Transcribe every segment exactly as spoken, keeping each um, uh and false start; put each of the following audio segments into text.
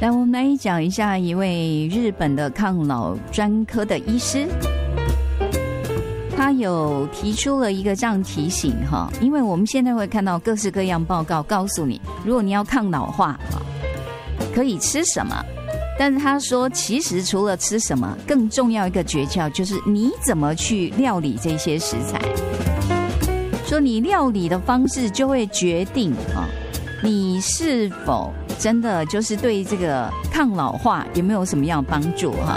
来，我们来讲一下一位日本的抗老专科的医师，他有提出了一个这样提醒哈，因为我们现在会看到各式各样报告告诉你，如果你要抗老化可以吃什么，但是他说其实除了吃什么，更重要一个诀窍就是你怎么去料理这些食材，说你料理的方式就会决定啊，你是否真的就是对这个抗老化有没有什么样的帮助哈？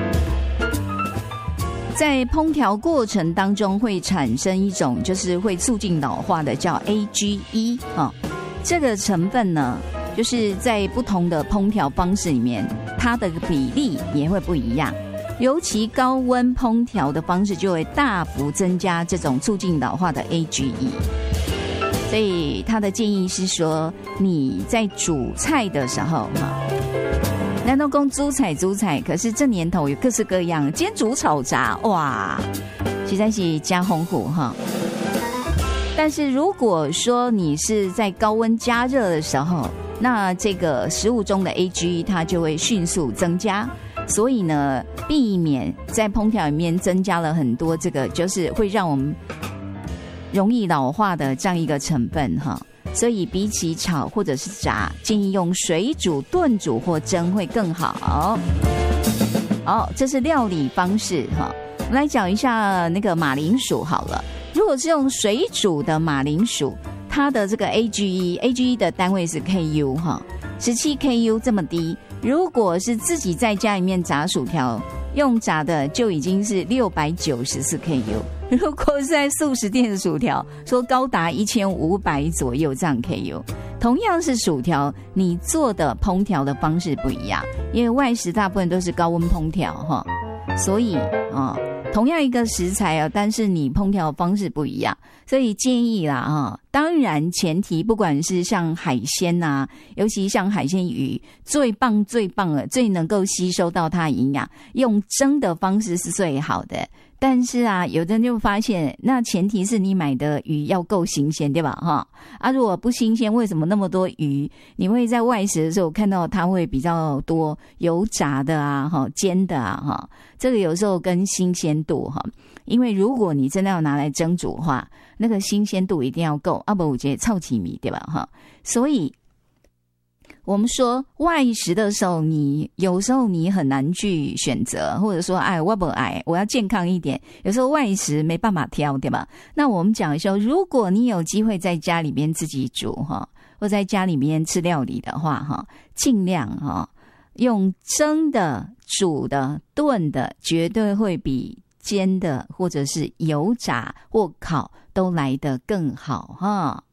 在烹调过程当中会产生一种就是会促进老化的叫 A G E 啊，这个成分呢，就是在不同的烹调方式里面，它的比例也会不一样。尤其高温烹调的方式就会大幅增加这种促进老化的 A G E。所以他的建议是说，你在煮菜的时候哈，南投公煮菜煮菜，可是这年头有各式各样，煎煮炒炸，哇，实在是加丰富哈。但是如果说你是在高温加热的时候，那这个食物中的 A G E 它就会迅速增加，所以呢，避免在烹调里面增加了很多这个就是会让我们容易老化的这样一个成分哈，所以比起炒或者是炸，建议用水煮、炖煮或蒸会更好。好，这是料理方式哈。我们来讲一下那个马铃薯好了。如果是用水煮的马铃薯，它的这个 A G E，A G E 的单位是 K U 哈，十七 K U 这么低。如果是自己在家里面炸薯条，用炸的就已经是六百九十四 K U。如果是在素食店的薯条，说高达一千五百左右这样 K U。同样是薯条，你做的烹调的方式不一样，因为外食大部分都是高温烹调哈，所以啊、哦，同样一个食材啊，但是你烹调的方式不一样，所以建议啦哈。当然前提，不管是像海鲜啊，尤其像海鲜鱼，最棒最棒的，最能够吸收到它的营养，用蒸的方式是最好的。但是啊，有的人就发现，那前提是你买的鱼要够新鲜，对吧？哈啊，如果不新鲜，为什么那么多鱼？你会在外食的时候看到它会比较多油炸的啊，哈煎的啊，哈，这个有时候跟新鲜度哈，因为如果你真的要拿来蒸煮的话，那个新鲜度一定要够，啊不，我觉得臭起米，对吧？哈，所以。我们说外食的时候，你有时候你很难去选择，或者说哎我不爱我要健康一点，有时候外食没办法挑，对吧？那我们讲一下，如果你有机会在家里面自己煮哈，或在家里面吃料理的话哈，尽量哈用蒸的、煮的、炖的，绝对会比煎的或者是油炸或烤都来得更好哈。